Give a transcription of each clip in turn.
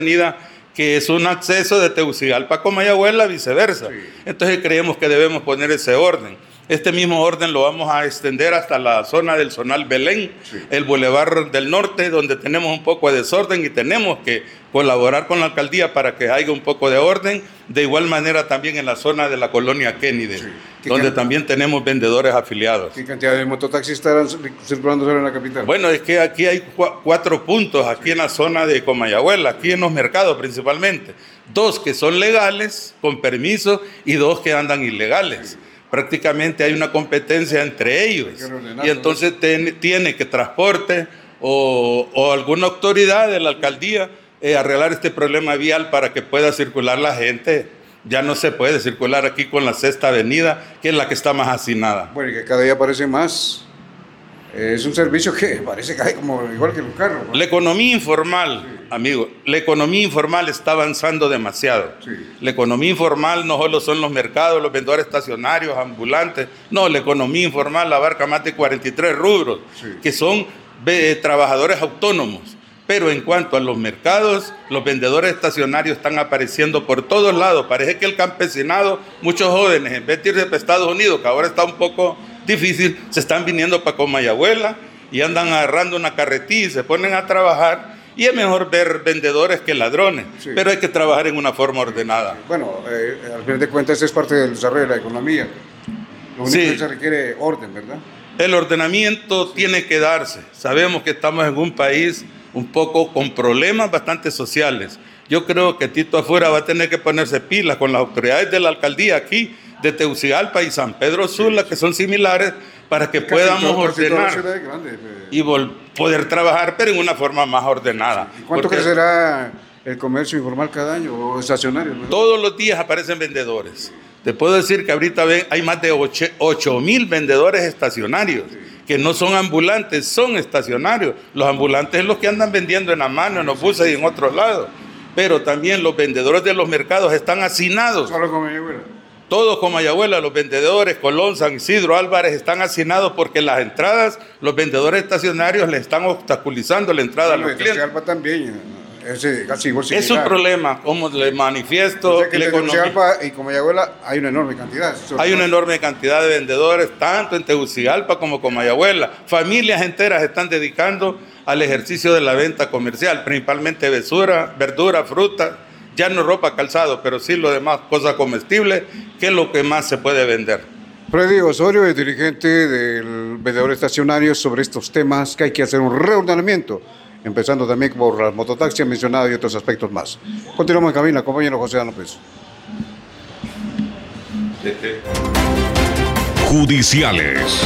avenida que es un acceso de Tegucigalpa a Comayagüela, viceversa. Sí. Entonces creemos que debemos poner ese orden. Este mismo orden lo vamos a extender hasta la zona del Zonal Belén, sí, el Boulevard del Norte, donde tenemos un poco de desorden y tenemos que colaborar con la alcaldía para que haya un poco de orden. De igual manera también en la zona de la colonia Kennedy, sí, donde también tenemos vendedores afiliados. ¿Qué cantidad de mototaxis estarán circulando solo en la capital? Bueno, es que aquí hay 4 puntos, aquí sí, en la zona de Comayagüela, aquí en los mercados principalmente. 2 que son legales, con permiso, y 2 que andan ilegales. Prácticamente hay una competencia entre ellos. Y entonces tiene que transporte o alguna autoridad de la alcaldía arreglar este problema vial para que pueda circular la gente. Ya no se puede circular aquí con la Sexta Avenida, que es la que está más hacinada. Bueno, y que cada día aparece más. Es un servicio que parece que hay como igual que los carros, ¿no? La economía informal, sí, amigo, la economía informal está avanzando demasiado. Sí. La economía informal no solo son los mercados, los vendedores estacionarios, ambulantes. No, la economía informal abarca más de 43 rubros, sí, que son trabajadores autónomos. Pero en cuanto a los mercados, los vendedores estacionarios están apareciendo por todos lados. Parece que el campesinado, muchos jóvenes, en vez de irse para Estados Unidos, que ahora está un poco difícil, se están viniendo para Comayagüela y andan agarrando una carretilla y se ponen a trabajar. Y es mejor ver vendedores que ladrones, sí, pero hay que trabajar en una forma ordenada. Bueno, al final de cuentas es parte del desarrollo de la economía. Lo único, sí, que se requiere orden, ¿verdad? El ordenamiento tiene que darse. Sabemos que estamos en un país un poco con problemas bastante sociales. Yo creo que Tito Afuera va a tener que ponerse pilas con las autoridades de la alcaldía aquí, de Tegucigalpa y San Pedro Sula, que son similares, para que podamos ordenar y poder trabajar, pero en una forma más ordenada. ¿Y cuánto crecerá el comercio informal cada año o estacionario, ¿no? Todos los días aparecen vendedores. Te puedo decir que ahorita hay más de 8,000 vendedores estacionarios, sí, que no son ambulantes, son estacionarios. Los ambulantes son los que andan vendiendo en la mano, en los buses y en otros lados. Pero también los vendedores de los mercados están hacinados. ¿Solo Comayagüela? Todos Comayagüela, los vendedores, Colón, San Isidro, Álvarez, están hacinados porque las entradas, los vendedores estacionarios le están obstaculizando la entrada a los clientes. También. Es un problema, como le manifiesto. O sea que en Tegucigalpa y Comayagüela hay una enorme cantidad. Hay una enorme cantidad de vendedores, tanto en Tegucigalpa como Comayagüela. Familias enteras están dedicando al ejercicio de la venta comercial, principalmente verdura, fruta, ya no ropa, calzado, pero sí lo demás, cosas comestibles, que es lo que más se puede vender. Freddy Osorio es dirigente del vendedor estacionario sobre estos temas, que hay que hacer un reordenamiento, empezando también por las mototaxis mencionadas y otros aspectos más. Continuamos en cabina, compañero José López. Judiciales.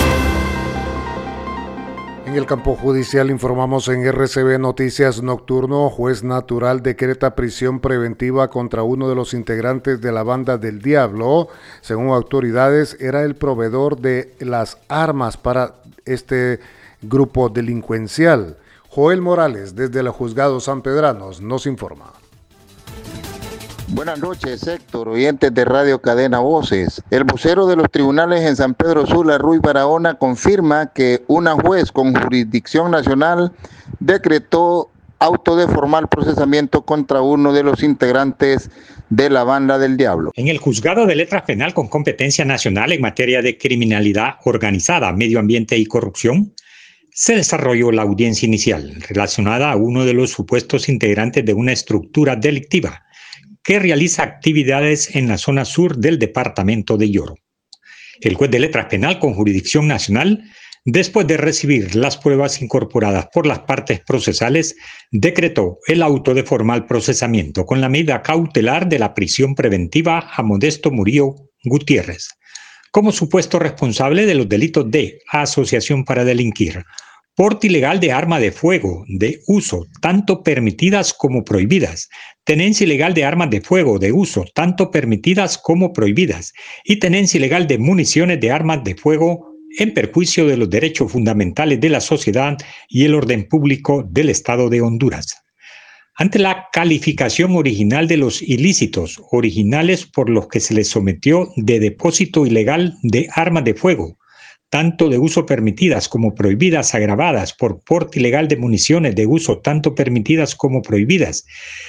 En el campo judicial informamos en RCB Noticias Nocturno, juez natural decreta prisión preventiva contra uno de los integrantes de la Banda del Diablo. Según autoridades, era el proveedor de las armas para este grupo delincuencial. Joel Morales, desde el Juzgado Sanpedranos, nos informa. Buenas noches, Héctor, oyentes de Radio Cadena Voces. El vocero de los tribunales en San Pedro Sula, Ruy Barahona, confirma que una juez con jurisdicción nacional decretó auto de formal procesamiento contra uno de los integrantes de la Banda del Diablo. En el Juzgado de Letras Penal con competencia nacional en materia de criminalidad organizada, medio ambiente y corrupción, se desarrolló la audiencia inicial relacionada a uno de los supuestos integrantes de una estructura delictiva que realiza actividades en la zona sur del departamento de Lloro. El juez de letras penal con jurisdicción nacional, después de recibir las pruebas incorporadas por las partes procesales, decretó el auto de formal procesamiento con la medida cautelar de la prisión preventiva a Modesto Murillo Gutiérrez, como supuesto responsable de los delitos de asociación para delinquir, porte ilegal de arma de fuego de uso tanto permitidas como prohibidas, tenencia ilegal de armas de fuego de uso tanto permitidas como prohibidas y tenencia ilegal de municiones de armas de fuego en perjuicio de los derechos fundamentales de la sociedad y el orden público del Estado de Honduras. Ante la calificación original de los ilícitos originales por los que se les sometió de depósito ilegal de armas de fuego, tanto de uso permitidas como prohibidas, agravadas por porte ilegal de municiones de uso tanto permitidas como prohibidas,